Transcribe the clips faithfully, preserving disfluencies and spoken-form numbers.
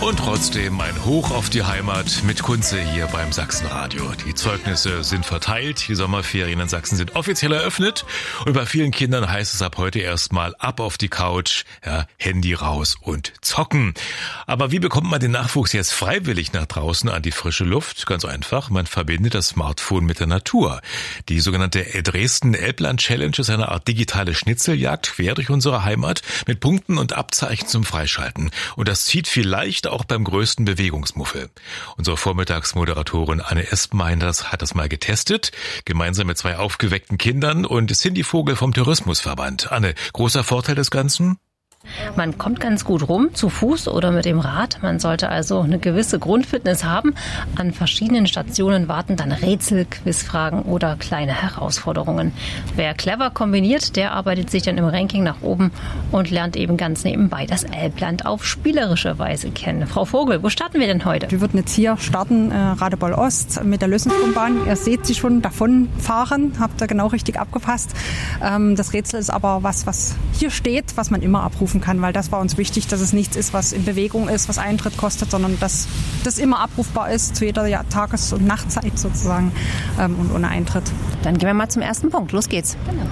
Und trotzdem ein Hoch auf die Heimat mit Kunze hier beim Sachsenradio. Die Zeugnisse sind verteilt, die Sommerferien in Sachsen sind offiziell eröffnet und bei vielen Kindern heißt es ab heute erstmal ab auf die Couch, ja, Handy raus und zocken. Aber wie bekommt man den Nachwuchs jetzt freiwillig nach draußen an die frische Luft? Ganz einfach, man verbindet das Smartphone mit der Natur. Die sogenannte Dresden-Elbland-Challenge ist eine Art digitale Schnitzeljagd quer durch unsere Heimat mit Punkten und Abzeichen zum Freischalten. Und das zieht vielleicht auch beim größten Bewegungsmuffel. Unsere Vormittagsmoderatorin Anne Espenmeinders hat das mal getestet, gemeinsam mit zwei aufgeweckten Kindern und Cindy Vogel vom Tourismusverband. Anne, großer Vorteil des Ganzen? Man kommt ganz gut rum, zu Fuß oder mit dem Rad. Man sollte also eine gewisse Grundfitness haben. An verschiedenen Stationen warten dann Rätsel, Quizfragen oder kleine Herausforderungen. Wer clever kombiniert, der arbeitet sich dann im Ranking nach oben und lernt eben ganz nebenbei das Elbland auf spielerische Weise kennen. Frau Vogel, wo starten wir denn heute? Wir würden jetzt hier starten, äh, Radebeul Ost mit der Lößnitz-Grundbahn. Ihr seht sie schon davon fahren, habt ihr genau richtig abgepasst. Ähm, das Rätsel ist aber was, was hier steht, was man immer abrufen kann, weil das war uns wichtig, dass es nichts ist, was in Bewegung ist, was Eintritt kostet, sondern dass das immer abrufbar ist, zu jeder Tages- und Nachtzeit sozusagen ähm, und ohne Eintritt. Dann gehen wir mal zum ersten Punkt. Los geht's. Genau.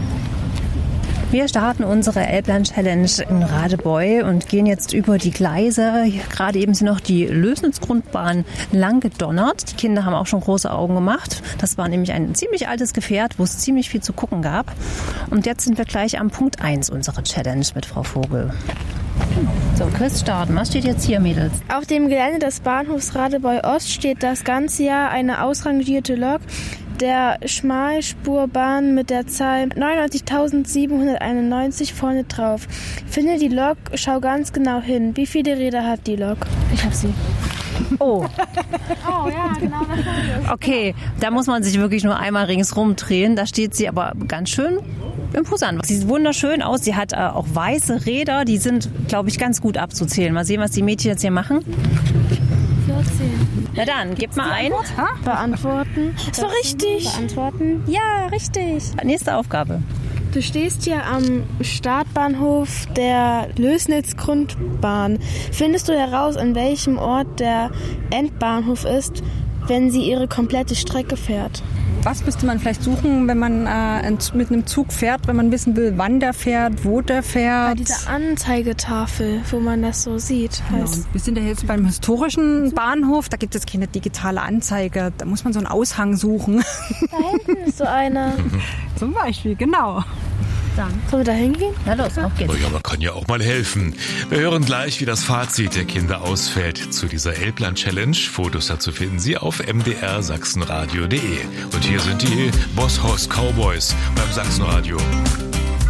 Wir starten unsere Elbland-Challenge in Radebeul und gehen jetzt über die Gleise. Gerade eben sind noch die Lößnitz-Grundbahn lang gedonnert. Die Kinder haben auch schon große Augen gemacht. Das war nämlich ein ziemlich altes Gefährt, wo es ziemlich viel zu gucken gab. Und jetzt sind wir gleich am Punkt eins unserer Challenge mit Frau Vogel. So, Quiz starten. Was steht jetzt hier, Mädels? Auf dem Gelände des Bahnhofs Radebeul Ost steht das ganze Jahr eine ausrangierte Lok der Schmalspurbahn mit der Zahl neunundneunzigtausendsiebenhunderteinundneunzig vorne drauf. Finde die Lok, schau ganz genau hin. Wie viele Räder hat die Lok? Ich hab sie. Oh. Oh ja, genau. Okay, da muss man sich wirklich nur einmal ringsrum drehen. Da steht sie aber ganz schön imposant. Sie sieht wunderschön aus. Sie hat äh, auch weiße Räder. Die sind, glaube ich, ganz gut abzuzählen. Mal sehen, was die Mädchen jetzt hier machen. vierzehn. Na dann, gib mal ein. Beantworten. Das war richtig. Beantworten. Ja, richtig. Nächste Aufgabe. Du stehst hier am Startbahnhof der Lößnitz-Grundbahn. Findest du heraus, an welchem Ort der Endbahnhof ist, wenn sie ihre komplette Strecke fährt? Was müsste man vielleicht suchen, wenn man äh, mit einem Zug fährt, wenn man wissen will, wann der fährt, wo der fährt? Bei dieser Anzeigetafel, wo man das so sieht. Genau. Wir sind ja jetzt beim historischen Bahnhof, da gibt es keine digitale Anzeige, da muss man so einen Aushang suchen. Da hinten ist so einer. Zum Beispiel, genau. Dann. Sollen wir da hingehen? Na los, auf geht's. Oh ja, man kann ja auch mal helfen. Wir hören gleich, wie das Fazit der Kinder ausfällt zu dieser Elbland-Challenge. Fotos dazu finden Sie auf m d r sachsenradio punkt d e. Und hier sind die Bosshaus Cowboys beim Sachsenradio.